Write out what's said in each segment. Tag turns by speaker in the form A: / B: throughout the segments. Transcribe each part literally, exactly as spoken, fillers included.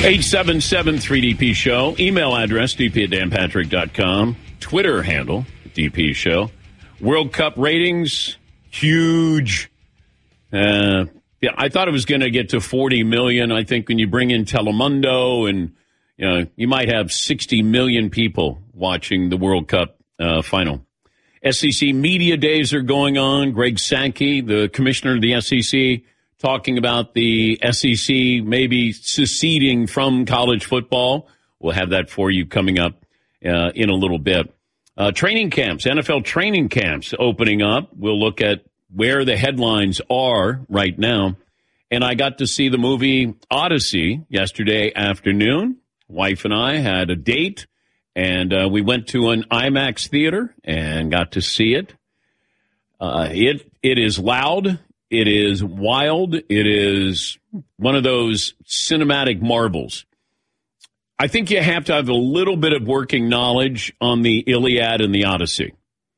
A: eight seven seven three D P Show. Email address, d p at dan patrick dot com. Twitter handle, D P Show. World Cup ratings, huge. Uh, yeah, I thought it was going to get to forty million. I think when you bring in Telemundo and, you know, you might have sixty million people watching the World Cup uh, final. S E C media days are going on. Greg Sankey, the commissioner of the S E C, talking about the S E C maybe seceding from college football. We'll have that for you coming up uh, in a little bit. Uh, training camps, N F L training camps opening up. We'll look at where the headlines are right now. And I got to see the movie Odyssey yesterday afternoon. Wife and I had a date, and uh, we went to an IMAX theater and got to see it. Uh, it it is loud. It is wild. It is one of those cinematic marvels. I think you have to have a little bit of working knowledge on the Iliad and the Odyssey.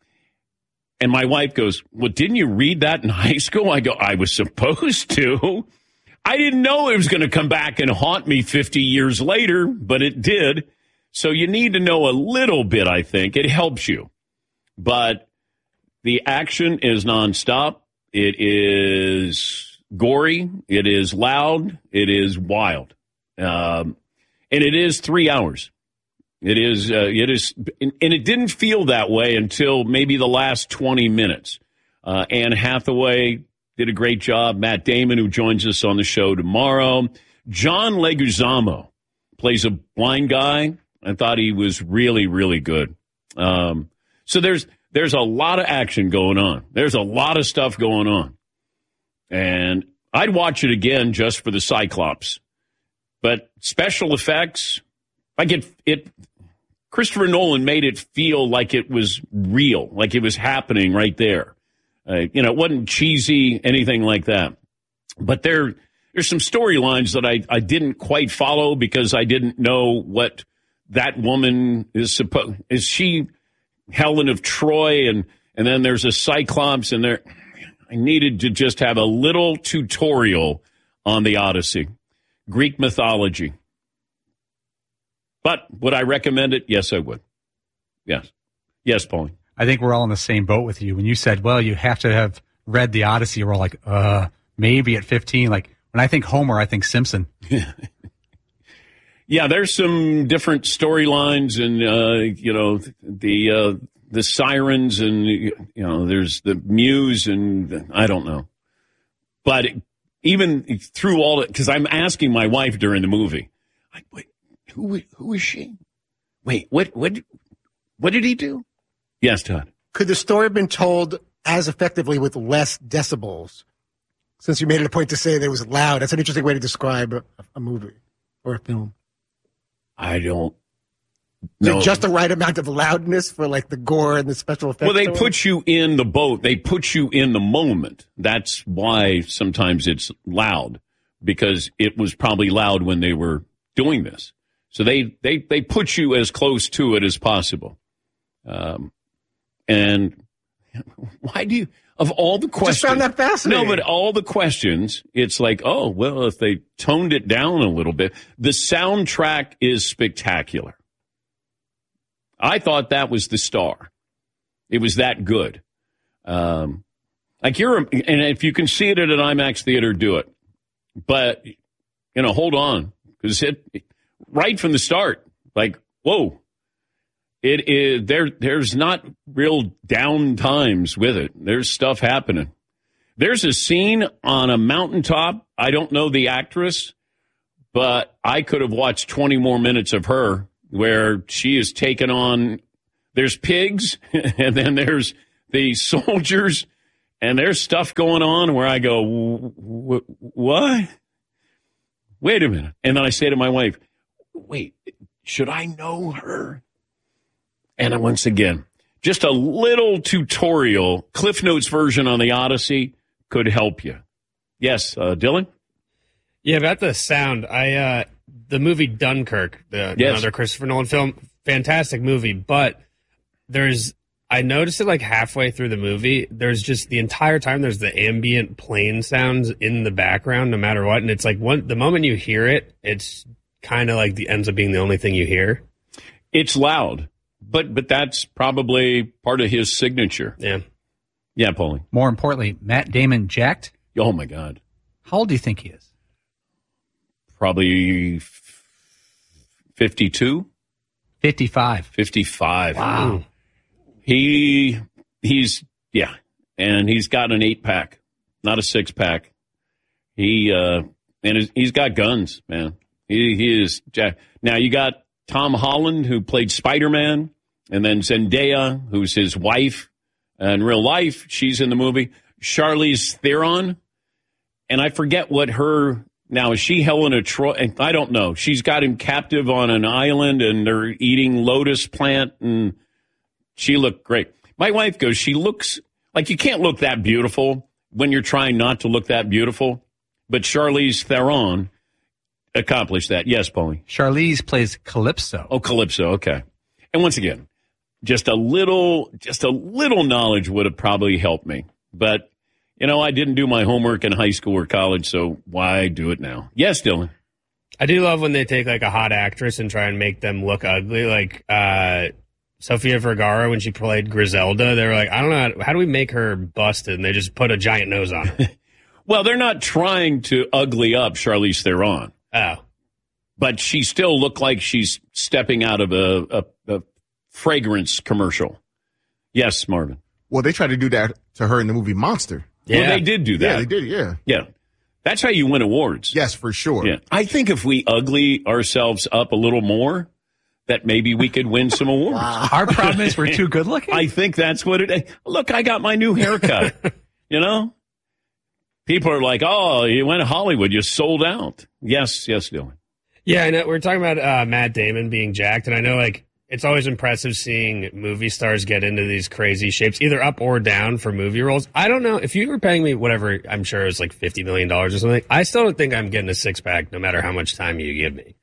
A: And my wife goes, well, didn't you read that in high school? I go, I was supposed to. I didn't know it was going to come back and haunt me fifty years later, but it did. So you need to know a little bit, I think. It helps you. But the action is nonstop. It is gory. It is loud. It is wild. Um, and it is three hours. It is, uh, it is, and it didn't feel that way until maybe the last twenty minutes. Uh, Anne Hathaway did a great job. Matt Damon, who joins us on the show tomorrow. John Leguizamo plays a blind guy. I thought he was really, really good. Um, so there's, there's a lot of action going on. There's a lot of stuff going on. And I'd watch it again just for the Cyclops. But special effects, like it, it, Christopher Nolan made it feel like it was real, like it was happening right there. Uh, you know, it wasn't cheesy, anything like that. But there, there's some storylines that I, I didn't quite follow because I didn't know what that woman is supposed. Is she Helen of Troy? And, and then there's a Cyclops, and there. I needed to just have a little tutorial on the Odyssey, Greek mythology. But would I recommend it? Yes, I would. Yes. Yes, Paulie.
B: I think we're all in the same boat with you. When you said, well, you have to have read the Odyssey, we're all like, uh, maybe at fifteen. Like, when I think Homer, I think Simpson.
A: Yeah, there's some different storylines and, uh, you know, the uh, the sirens and, you know, there's the muse and I don't know. But even through all it, because I'm asking my wife during the movie, like, wait. Who who is she? Wait, what what what did he do? Yes, Todd.
C: Could the story have been told as effectively with less decibels? Since you made it a point to say that it was loud, that's an interesting way to describe a, a movie or a film.
A: I don't
C: know. Just the right amount of loudness for like the gore and the special effects?
A: Well, they put you in the boat. They put you in the moment. That's why sometimes it's loud, because it was probably loud when they were doing this. So they, they, they put you as close to it as possible. Um, and why do you, of all the questions.
C: Just found that fascinating.
A: No, but all the questions, it's like, oh, well, if they toned it down a little bit. The soundtrack is spectacular. I thought that was the star. It was that good. Um, like you're, and if you can see it at an IMAX theater, do it. But, you know, hold on. Because it, right from the start, like, whoa, it is there. There's not real down times with it. There's stuff happening. There's a scene on a mountaintop. I don't know the actress, but I could have watched twenty more minutes of her where she is taken on. There's pigs, and then there's the soldiers, and there's stuff going on where I go, what? Wait a minute. And then I say to my wife, wait, should I know her? And once again, just a little tutorial, Cliff Notes version on the Odyssey could help you. Yes, uh, Dylan?
D: Yeah, about the sound, I uh, the movie Dunkirk, the,
A: yes.
D: another Christopher Nolan film, fantastic movie, but there's, I noticed it like halfway through the movie, there's just the entire time there's the ambient plane sounds in the background no matter what, and it's like one, the moment you hear it, it's kind of like the ends up being the only thing you hear.
A: It's loud, but but that's probably part of his signature.
D: Yeah.
A: Yeah, Paulie.
B: More importantly, Matt Damon jacked.
A: Oh, my God.
B: How old do you think he is?
A: Probably fifty-two?
B: fifty-five.
A: fifty-five.
B: Wow.
A: He, he's, yeah, and he's got an eight-pack, not a six-pack. He, uh, and he's got guns, man. He, he is jack. Now, you got Tom Holland, who played Spider-Man, and then Zendaya, who's his wife. In real life, she's in the movie. Charlize Theron, and I forget what her, now is she Helena Troy? I don't know. She's got him captive on an island, and they're eating lotus plant, and she looked great. My wife goes, she looks, like you can't look that beautiful when you're trying not to look that beautiful, but Charlize Theron accomplished that. Yes, Paulie?
B: Charlize plays Calypso.
A: Oh, Calypso, okay. And once again, just a little, just a little knowledge would have probably helped me. But, you know, I didn't do my homework in high school or college, so why do it now? Yes, Dylan.
D: I do love when they take like a hot actress and try and make them look ugly. Like uh, Sofia Vergara, when she played Griselda, they were like, I don't know, how, how do we make her busted? And they just put a giant nose on her.
A: Well, they're not trying to ugly up Charlize Theron.
D: Oh.
A: But she still looked like she's stepping out of a, a, a fragrance commercial. Yes, Marvin.
E: Well, they tried to do that to her in the movie Monster.
A: Yeah. Well, they did do that.
E: Yeah, they did, yeah.
A: Yeah. That's how you win awards.
E: Yes, for sure.
A: Yeah. I think if we ugly ourselves up a little more, that maybe we could win some awards.
B: Wow. Our problem is we're too good looking?
A: I think that's what it is. Look, I got my new haircut. You know? People are like, oh, you went to Hollywood. You sold out. Yes, yes, Dylan.
D: Yeah, I know. We're talking about uh, Matt Damon being jacked, and I know, like, it's always impressive seeing movie stars get into these crazy shapes, either up or down for movie roles. I don't know. If you were paying me whatever, I'm sure it was like fifty million dollars or something, I still don't think I'm getting a six-pack no matter how much time you give me.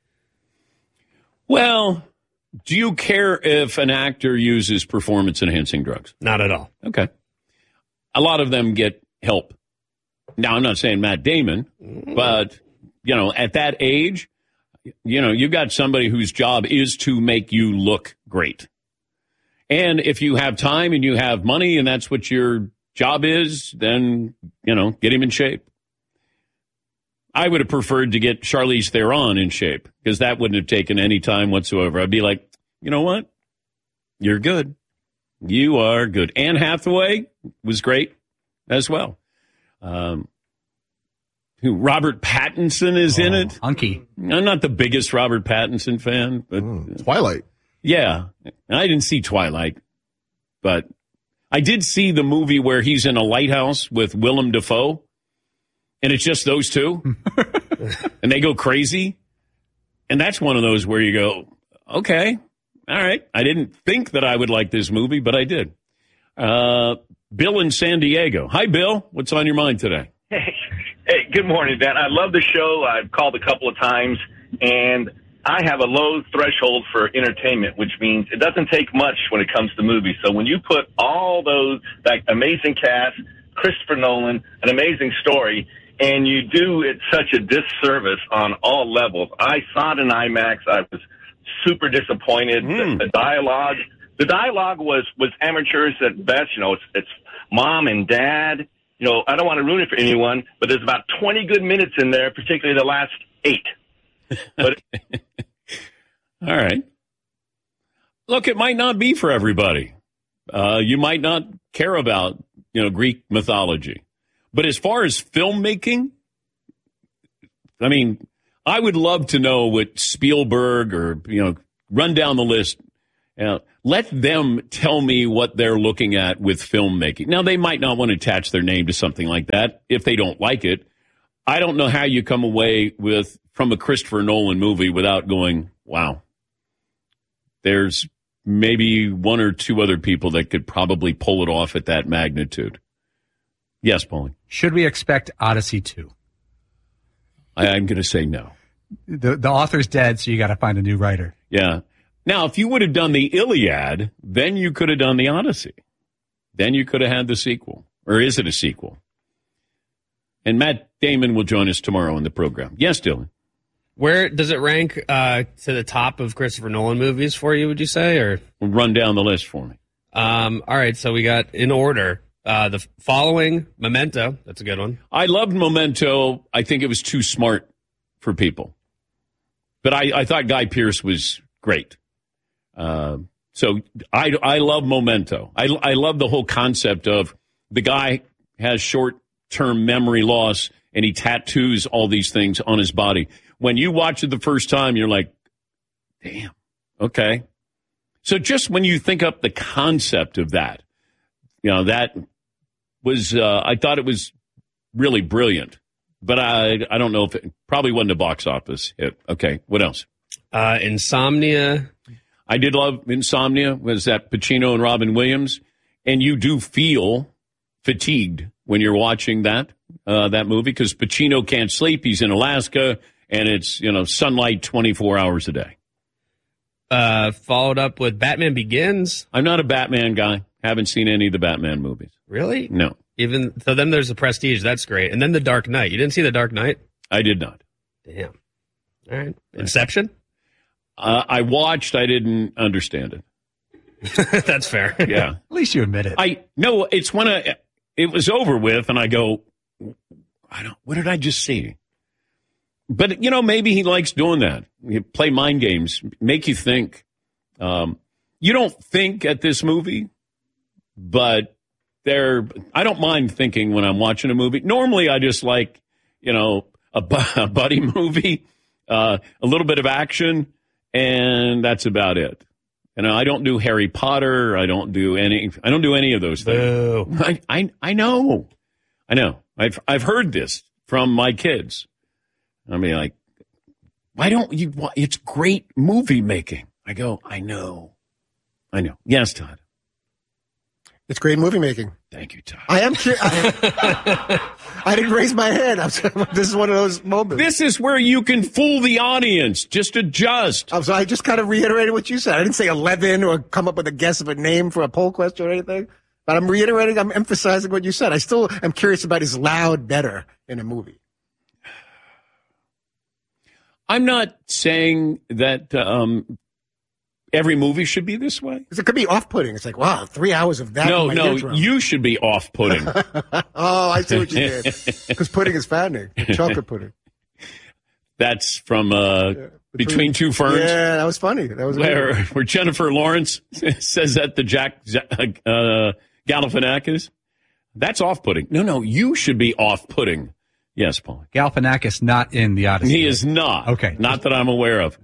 A: Well, do you care if an actor uses performance-enhancing drugs?
D: Not at all.
A: Okay. A lot of them get help. Now, I'm not saying Matt Damon, but, you know, at that age, you know, you've got somebody whose job is to make you look great. And if you have time and you have money and that's what your job is, then, you know, get him in shape. I would have preferred to get Charlize Theron in shape because that wouldn't have taken any time whatsoever. I'd be like, you know what? You're good. You are good. Anne Hathaway was great as well. Um, who Robert Pattinson is oh, in it.
B: Hunky.
A: I'm not the biggest Robert Pattinson fan, but
E: mm, Twilight.
A: Yeah, I didn't see Twilight, but I did see the movie where he's in a lighthouse with Willem Dafoe, and it's just those two, and they go crazy, and that's one of those where you go, okay, all right. I didn't think that I would like this movie, but I did. Uh, Bill in San Diego. Hi, Bill. What's on your mind today?
F: Hey, hey, good morning, Dan. I love the show. I've called a couple of times, and I have a low threshold for entertainment, which means it doesn't take much when it comes to movies. So when you put all those, like, amazing cast, Christopher Nolan, an amazing story, and you do it such a disservice on all levels. I saw it in IMAX. I was super disappointed. Mm. The, the dialogue, the dialogue was, was amateurish at best. You know, it's, it's mom and dad. You know, I don't want to ruin it for anyone, but there's about twenty good minutes in there, particularly the last eight. But
A: all right. Look, it might not be for everybody. Uh, you might not care about, you know, Greek mythology. But as far as filmmaking, I mean, I would love to know what Spielberg or, you know, run down the list. Uh, let them tell me what they're looking at with filmmaking. Now, they might not want to attach their name to something like that if they don't like it. I don't know how you come away with from a Christopher Nolan movie without going, wow. There's maybe one or two other people that could probably pull it off at that magnitude. Yes, Paulie.
B: Should we expect Odyssey two?
A: I, I'm going to say no.
B: The the author's dead, so you got to find a new writer.
A: Yeah. Now, if you would have done the Iliad, then you could have done the Odyssey. Then you could have had the sequel. Or is it a sequel? And Matt Damon will join us tomorrow on the program. Yes, Dylan.
D: Where does it rank uh, to the top of Christopher Nolan movies for you, would you say? Or
A: Run down the list for me.
D: Um, all right, so we got, in order, uh, the following, Memento. That's a good one.
A: I loved Memento. I think it was too smart for people. But I, I thought Guy Pearce was great. Uh, so I, I love Memento. I, I love the whole concept of the guy has short-term memory loss, and he tattoos all these things on his body. When you watch it the first time, you're like, damn, okay. So just when you think up the concept of that, you know, that was, uh, I thought it was really brilliant. But I I don't know if it probably wasn't a box office hit. Okay, what else?
D: Uh, Insomnia.
A: I did love Insomnia. Was that Pacino and Robin Williams? And you do feel fatigued when you're watching that uh, that movie because Pacino can't sleep. He's in Alaska. And it's, you know, sunlight twenty-four hours a day.
D: Uh, followed up with Batman Begins.
A: I'm not a Batman guy. Haven't seen any of the Batman movies.
D: Really?
A: No.
D: Even so, then there's The Prestige. That's great. And then The Dark Knight. You didn't see The Dark Knight?
A: I did not.
D: Damn. All right. Inception?
A: Uh, I watched. I didn't understand
D: it. That's fair.
A: Yeah.
B: At least you admit it.
A: I no. It's when I, it was over with, and I go, I don't. What did I just see? But, you know, maybe he likes doing that. You play mind games, make you think. Um, you don't think at this movie, but there, I don't mind thinking when I'm watching a movie. Normally, I just like, you know, a, bu- a buddy movie, uh, a little bit of action, and that's about it. You know, I don't do Harry Potter. I don't do any. I don't do any of those things. I, I, I know, I know. I've I've heard this from my kids. I mean, like, why don't you? It's great movie making. I go, I know, I know. Yes, Todd.
C: It's great movie making.
A: Thank you, Todd.
C: I am. I, I didn't raise my hand. I'm sorry, this is one of those moments.
A: This is where you can fool the audience. Just adjust.
C: I'm sorry, I just kind of reiterated what you said. I didn't say eleven or come up with a guess of a name for a poll question or anything. But I'm reiterating. I'm emphasizing what you said. I still am curious about is Loud better in a movie?
A: I'm not saying that um, every movie should be this way.
C: Because it could be off-putting. It's like, wow, three hours of that.
A: No,
C: in my
A: no,
C: eardrum.
A: you should be off-putting.
C: Oh, I see what you did. Because pudding is fattening. Chocolate pudding.
A: That's from uh, yeah, between, between Two Ferns.
C: Yeah, that was funny. That was
A: where, where Jennifer Lawrence says that to Jack uh, Galifianakis. That's off-putting. No, no, you should be off-putting. Yes, Paul.
B: Galifianakis not in the Odyssey.
A: He is not.
B: Okay.
A: Not that I'm aware of.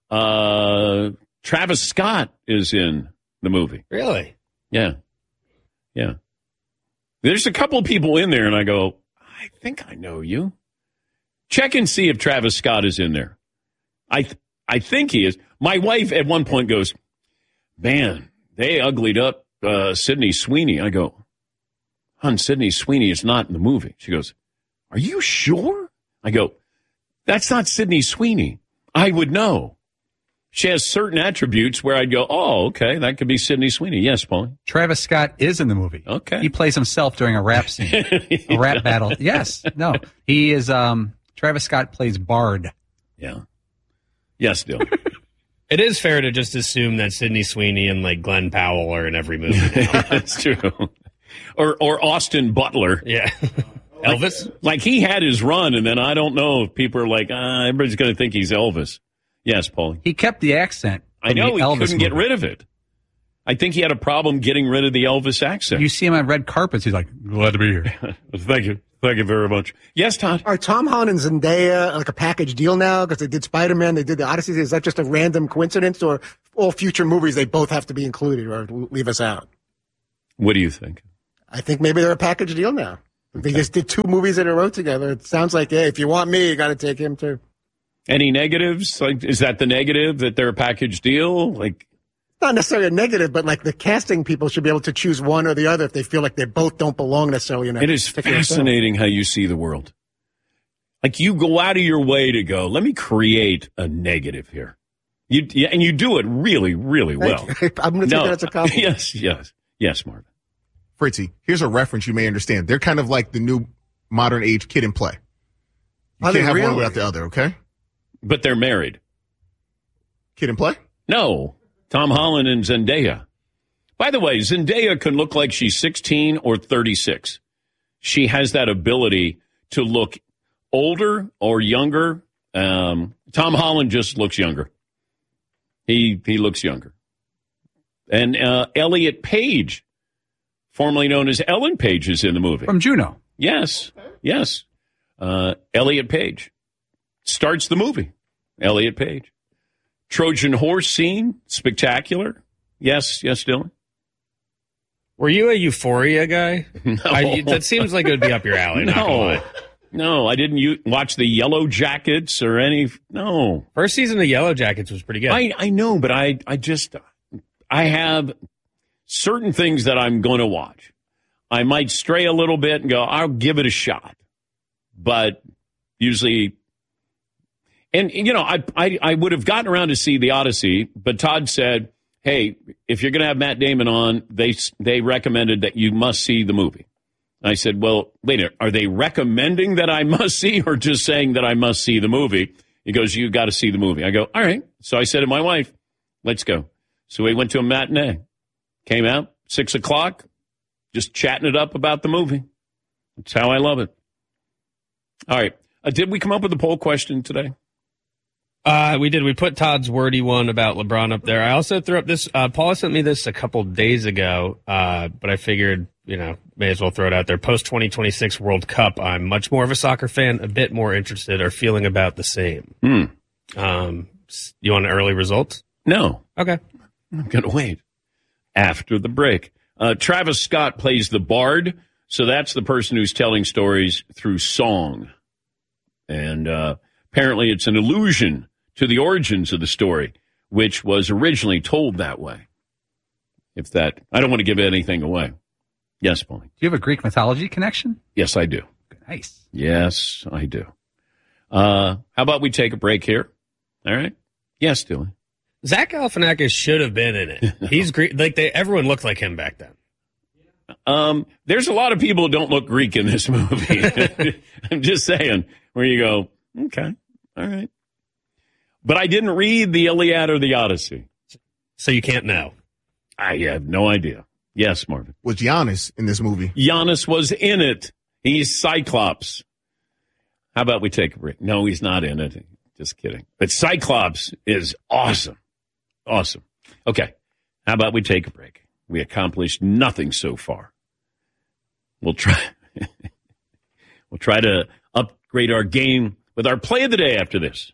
A: Uh, Travis Scott is in the movie.
D: Really?
A: Yeah. Yeah. There's a couple of people in there, and I go, I think I know you. Check and see if Travis Scott is in there. I th- I think he is. My wife at one point goes, man, they uglied up uh, Sydney Sweeney. I go, hon, Sydney Sweeney is not in the movie. She goes, are you sure? I go, that's not Sydney Sweeney. I would know. She has certain attributes where I'd go, oh, okay, that could be Sydney Sweeney. Yes, Paul.
B: Travis Scott is in the movie.
A: Okay.
B: He plays himself during a rap scene, a rap battle. Yes. No. He is, um, Travis Scott plays Bard.
A: Yeah. Yes, Dill.
D: It is fair to just assume that Sydney Sweeney and, like, Glenn Powell are in every movie now.
A: That's true. Or, or Austin Butler.
D: Yeah. Elvis?
A: Like, like he had his run, and then I don't know if people are like, ah, everybody's going to think he's Elvis. Yes, Paul.
B: He kept the accent.
A: I know he
B: Elvis
A: couldn't
B: movie.
A: get rid of it. I think he had a problem getting rid of the Elvis accent.
B: You see him on red carpets, he's like, glad to be here.
A: Thank you. Thank you very much. Yes, Todd?
C: Are Tom Holland and Zendaya like a package deal now? Because they did Spider-Man, they did the Odyssey. Is that just a random coincidence, or all future movies they both have to be included or leave us out?
A: What do you think?
C: I think maybe they're a package deal now. They just did two movies in a row together. It sounds like, hey, if you want me, you got to take him too.
A: Any negatives? Like, is that the negative, that they're a package deal? Like,
C: not necessarily a negative, but like the casting people should be able to choose one or the other if they feel like they both don't belong necessarily in a
A: it is fascinating film. How you see the world. Like, you go out of your way to go, let me create a negative here. You yeah, and you do it really, really well.
C: I'm going to take
A: no,
C: that as a compliment.
A: Yes, yes, yes, Marvin.
E: Fritzy, here's a reference you may understand. They're kind of like the new modern age Kid and Play. You
C: Are
E: can't
C: they
E: have
C: really?
E: one without the other, okay?
A: but they're married.
E: Kid and Play?
A: No, Tom Holland and Zendaya. By the way, Zendaya can look like she's sixteen or thirty-six. She has that ability to look older or younger. Um, Tom Holland just looks younger. He he looks younger. And uh, Elliot Page, formerly known as Ellen Page, is in the movie.
B: From Juno.
A: Yes, yes. Uh, Elliot Page starts the movie. Elliot Page. Trojan horse scene, spectacular. Yes, yes, Dylan.
D: Were you a Euphoria guy?
A: No.
D: I, that seems like it would be up your alley. Not gonna
A: No,
D: lie.
A: no, I didn't u- watch the Yellow Jackets or any. No,
D: First season of Yellow Jackets was pretty good.
A: I I know, but I I just I have certain things that I'm going to watch. I might stray a little bit and go, I'll give it a shot, but usually. And, you know, I, I I would have gotten around to see The Odyssey, but Todd said, hey, if you're going to have Matt Damon on, they they recommended that you must see the movie. I said, well, wait a minute, are they recommending that I must see or just saying that I must see the movie? He goes, you got to see the movie. I go, all right. So I said to my wife, let's go. So we went to a matinee, came out, six o'clock, just chatting it up about the movie. That's how I love it. All right. Uh, did we come up with a poll question today?
D: Uh, we did. We put Todd's wordy one about LeBron up there. I also threw up this. Uh, Paula sent me this a couple days ago, uh, but I figured, you know, may as well throw it out there. Post twenty twenty-six World Cup, I'm much more of a soccer fan, a bit more interested, or feeling about the same.
A: Hmm.
D: Um, you want early results?
A: No.
D: Okay.
A: I'm going to wait after the break. Uh, Travis Scott plays the bard, so that's the person who's telling stories through song. And uh, apparently it's an allusion to the origins of the story, which was originally told that way. If that, I don't want to give anything away. Yes, Paulie.
B: Do you have a Greek mythology connection?
A: Yes, I do.
B: Nice.
A: Yes, I do. Uh, how about we take a break here? All right. Yes, Dylan.
D: Zach Galifianakis should have been in it. He's Greek. Like they, everyone looked like him back then.
A: Um, there's a lot of people who don't look Greek in this movie. I'm just saying, where you go, okay, all right. But I didn't read the Iliad or the Odyssey.
D: So you can't know.
A: I have no idea. Yes, Marvin.
E: Was Giannis in this movie?
A: Giannis was in it. He's Cyclops. How about we take a break? No, he's not in it. Just kidding. But Cyclops is awesome. Awesome. Okay. How about we take a break? We accomplished nothing so far. We'll try we'll try to upgrade our game with our play of the day after this.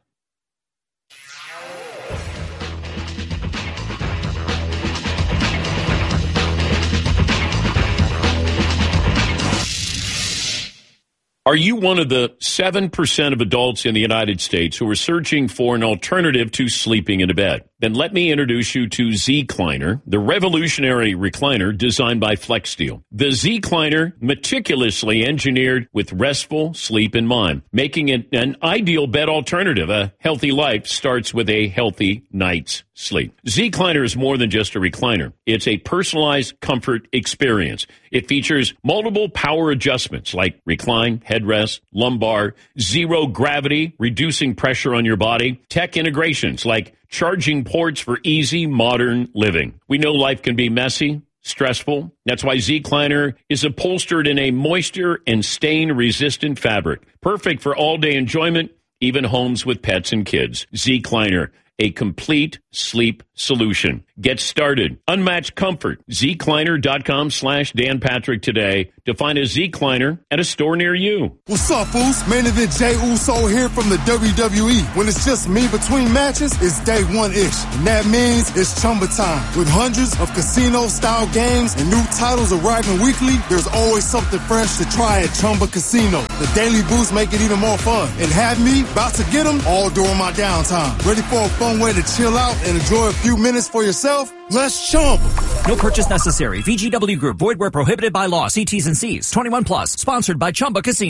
A: Are you one of the seven percent of adults in the United States who are searching for an alternative to sleeping in a bed? Then let me introduce you to Z-Cliner, the revolutionary recliner designed by FlexSteel. The Z-Cliner, meticulously engineered with restful sleep in mind, making it an ideal bed alternative. A healthy life starts with a healthy night's sleep. Z-Cliner is more than just a recliner. It's a personalized comfort experience. It features multiple power adjustments like recline, headrest, lumbar, zero gravity, reducing pressure on your body, tech integrations like charging ports for easy modern living. We know life can be messy, stressful. That's why Z-Cliner is upholstered in a moisture and stain-resistant fabric. Perfect for all-day enjoyment, even homes with pets and kids. Z-Cliner, a complete sleep solution. Get started. Unmatched comfort. Z-Cliner.com slash Dan Patrick today to find a Z-Cliner at a store near you.
G: What's up, Foos? Main event Jey Uso here from the W W E. When it's just me between matches, it's day one-ish. And that means it's Chumba time. With hundreds of casino-style games and new titles arriving weekly, there's always something fresh to try at Chumba Casino. The daily boosts make it even more fun. And have me about to get them all during my downtime. Ready for a fun way to chill out and enjoy a few minutes for yourself? Let's Chumba.
H: No purchase necessary. V G W Group. Void where prohibited by law. See T's and C's. twenty-one plus. Sponsored by Chumba Casino.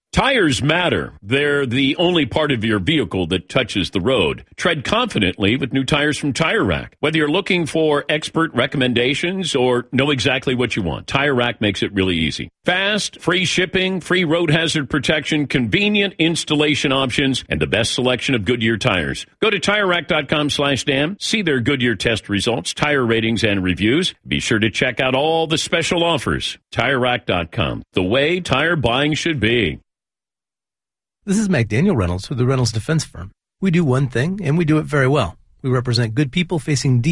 A: Tires matter. They're the only part of your vehicle that touches the road. Tread confidently with new tires from Tire Rack. Whether you're looking for expert recommendations or know exactly what you want, Tire Rack makes it really easy. Fast, free shipping, free road hazard protection, convenient installation options, and the best selection of Goodyear tires. Go to Tire Rack dot com slash Dan. See their Goodyear test results, tire ratings, and reviews. Be sure to check out all the special offers. Tire Rack dot com. The way tire buying should be.
H: This is McDaniel Reynolds with the Reynolds Defense Firm. We do one thing, and we do it very well. We represent good people facing deep